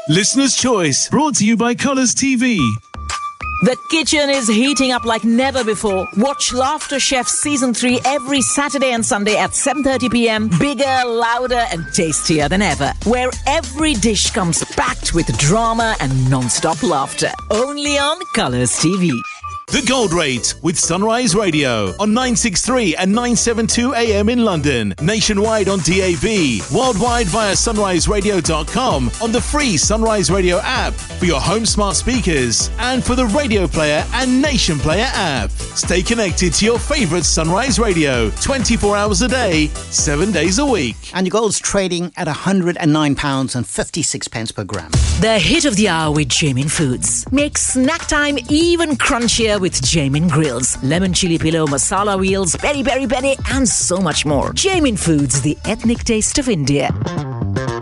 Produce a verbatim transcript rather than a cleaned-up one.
Listener's Choice, brought to you by Colours T V. The kitchen is heating up like never before. Watch Laughter Chef Season three every Saturday and Sunday at seven thirty p.m. Bigger, louder and tastier than ever. Where every dish comes packed with drama and non-stop laughter. Only on Colours T V. The Gold Rate with Sunrise Radio on nine sixty-three and nine seventy-two A M in London, nationwide on D A B, worldwide via sunrise radio dot com, on the free Sunrise Radio app for your home smart speakers and for the Radio Player and Nation Player app. Stay connected to your favourite Sunrise Radio twenty-four hours a day, seven days a week. And your gold's trading at one hundred nine pounds fifty-six per gram. The hit of the hour with Jamin Foods. Make snack time even crunchier with Jamin Grills, lemon chili pillow, masala wheels, peri peri peri and so much more. Jamin Foods, the ethnic taste of India.